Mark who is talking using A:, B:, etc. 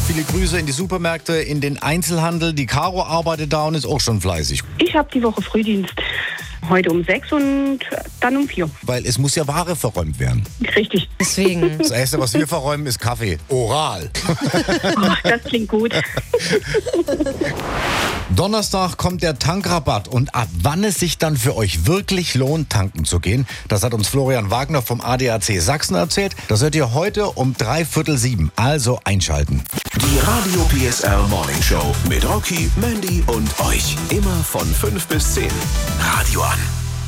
A: Viele Grüße in die Supermärkte, in den Einzelhandel. Die Caro arbeitet da und ist auch schon fleißig.
B: Ich habe die Woche Frühdienst. Heute um 6 und dann um 4.
A: Weil es muss ja Ware verräumt werden.
B: Richtig.
C: Deswegen.
A: Das Erste, was wir verräumen, ist Kaffee. Oral.
B: Oh, das klingt gut.
A: Donnerstag kommt der Tankrabatt und ab wann es sich dann für euch wirklich lohnt, tanken zu gehen, das hat uns Florian Wagner vom ADAC Sachsen erzählt. Das hört ihr heute um 6:45. Also einschalten.
D: Die Radio PSR Morning Show mit Rocky, Mandy und euch. Immer von 5 bis 10. Radio an.